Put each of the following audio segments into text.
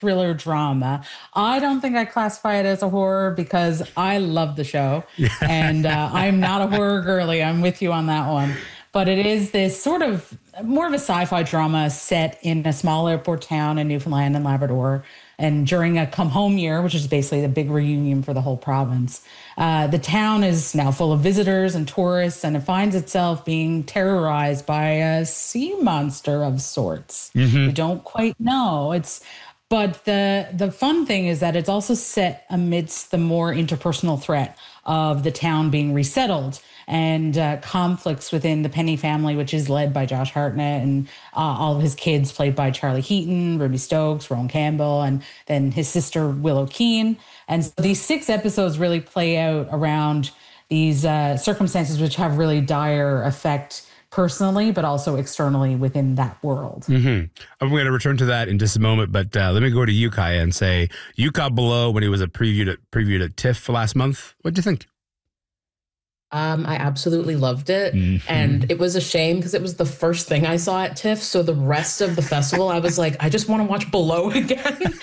thriller drama. I don't think I classify it as a horror because I love the show. And I'm not a horror girly. I'm with you on that one. But it is this sort of more of a sci-fi drama set in a small airport town in Newfoundland and Labrador. And during a come home year, which is basically the big reunion for the whole province, the town is now full of visitors and tourists, and it finds itself being terrorized by a sea monster of sorts. We don't quite know. But the fun thing is that it's also set amidst the more interpersonal threat of the town being resettled and conflicts within the Penny family, which is led by Josh Hartnett, and all of his kids played by Charlie Heaton, Ruby Stokes, Rowan Campbell, and then his sister Willow Keane. And so these 6 episodes really play out around these circumstances which have really dire effect personally, but also externally within that world. I'm going to return to that in just a moment, but let me go to you, Kaya, and say, you caught Below when he was previewed at TIFF last month. What'd you think? I absolutely loved it. And it was a shame because it was the first thing I saw at TIFF. So the rest of the festival, I was like, I just want to watch Below again.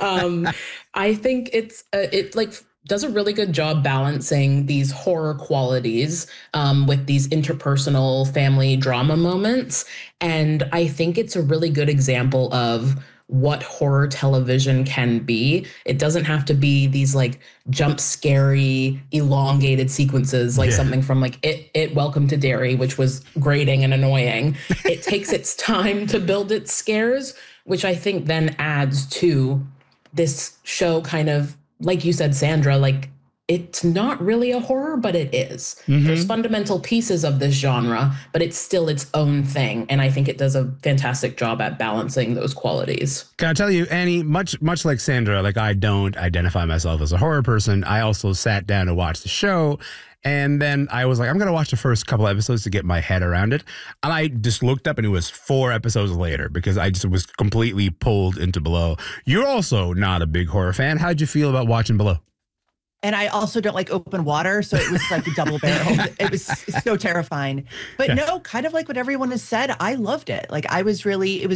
I think it does a really good job balancing these horror qualities with these interpersonal family drama moments. And I think it's a really good example of what horror television can be. It doesn't have to be these like jump scary, elongated sequences like something from like it Welcome to Derry, which was grating and annoying. It takes its time to build its scares, which I think then adds to this show kind of, like you said, Sandra, like it's not really a horror, but it is. There's fundamental pieces of this genre, but it's still its own thing. And I think it does a fantastic job at balancing those qualities. Can I tell you, Annie, much like Sandra, like I don't identify myself as a horror person. I also sat down to watch the show. And then I was like, I'm going to watch the first couple episodes to get my head around it. And I just looked up and it was 4 episodes later because I just was completely pulled into Below. You're also not a big horror fan. How'd you feel about watching Below? And I also don't like open water, so it was like a double barrel. It was so terrifying. But no, kind of like what everyone has said, I loved it. Like it was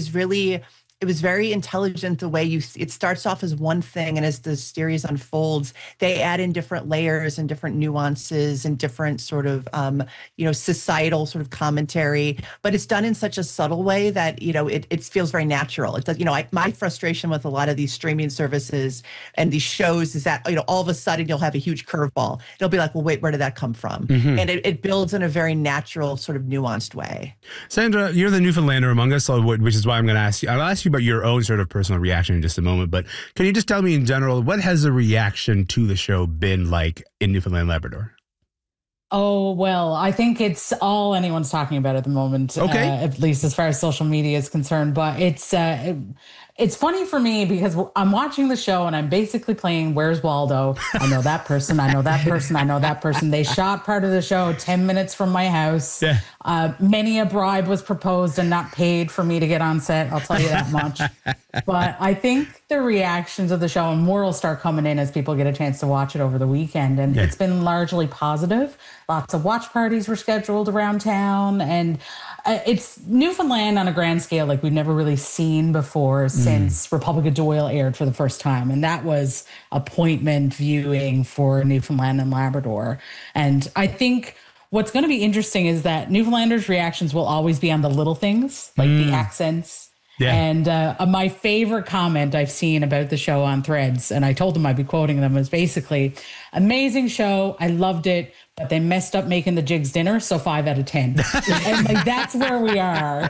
very intelligent the way it starts off as one thing, and as the series unfolds, they add in different layers and different nuances and different sort of, societal sort of commentary, but it's done in such a subtle way that, it feels very natural. It does, my frustration with a lot of these streaming services and these shows is that, all of a sudden you'll have a huge curveball. It'll be like, well, wait, where did that come from? And it builds in a very natural sort of nuanced way. Sandra, you're the Newfoundlander among us, which is why I'm going to ask you. I'll ask you about your own sort of personal reaction in just a moment, but can you just tell me in general, what has the reaction to the show been like in Newfoundland, Labrador? Oh, well, I think it's all anyone's talking about at the moment, at least as far as social media is concerned. But it's funny for me because I'm watching the show and I'm basically playing Where's Waldo? I know that person. I know that person. I know that person. They shot part of the show 10 minutes from my house. Many a bribe was proposed and not paid for me to get on set. I'll tell you that much. But I think the reaction to the show, and more will start coming in as people get a chance to watch it over the weekend. And it's been largely positive. Lots of watch parties were scheduled around town. And it's Newfoundland on a grand scale like we've never really seen before since Republic of Doyle aired for the first time. And that was appointment viewing for Newfoundland and Labrador. And I think what's going to be interesting is that Newfoundlanders' reactions will always be on the little things, like the accents. And my favorite comment I've seen about the show on Threads, and I told them I'd be quoting them, was basically, amazing show. I loved it, but they messed up making the Jigs dinner, so 5 out of 10. And that's where we are.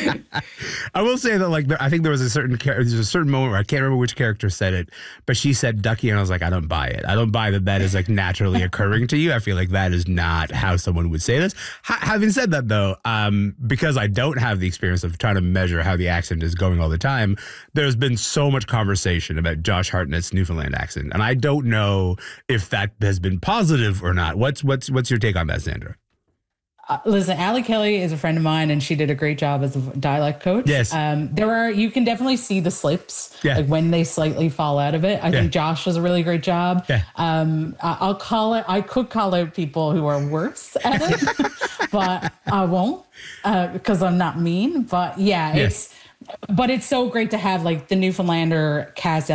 I will say that I think there was a certain moment where I can't remember which character said it, but she said Ducky, and I was like, I don't buy it. I don't buy that is like naturally occurring to you. I feel like that is not how someone would say this. Having said that, though, because I don't have the experience of trying to measure how the accent is going all the time, there's been so much conversation about Josh Hartnett's Newfoundland accent, and I don't know if that has been positive or not. What's your take on that, Sandra? Listen, Allie Kelly is a friend of mine, and she did a great job as a dialect coach. Yes. You can definitely see the slips, like when they slightly fall out of it. I think Josh does a really great job. I could call out people who are worse at it, but I won't because I'm not mean. But But it's so great to have like the Newfoundlander Kaz